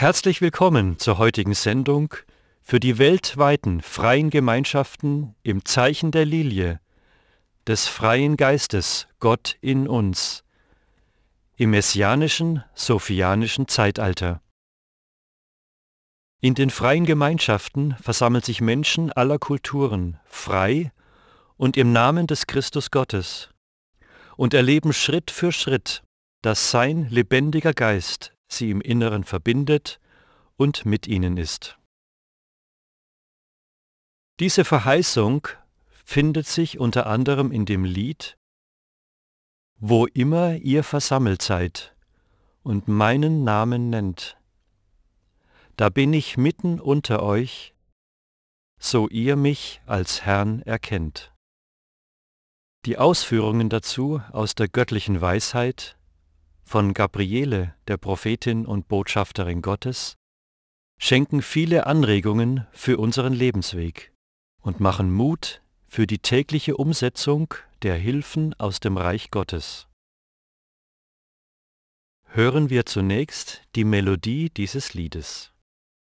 Herzlich willkommen zur heutigen Sendung für die weltweiten freien Gemeinschaften im Zeichen der Lilie, des freien Geistes Gott in uns, im messianischen, sophianischen Zeitalter. In den freien Gemeinschaften versammeln sich Menschen aller Kulturen frei und im Namen des Christus Gottes und erleben Schritt für Schritt, dass sein lebendiger Geist sie im Inneren verbindet und mit ihnen ist. Diese Verheißung findet sich unter anderem in dem Lied »Wo immer ihr versammelt seid und meinen Namen nennt, da bin ich mitten unter euch, so ihr mich als Herrn erkennt.« Die Ausführungen dazu aus der göttlichen Weisheit von Gabriele, der Prophetin und Botschafterin Gottes, schenken viele Anregungen für unseren Lebensweg und machen Mut für die tägliche Umsetzung der Hilfen aus dem Reich Gottes. Hören wir zunächst die Melodie dieses Liedes.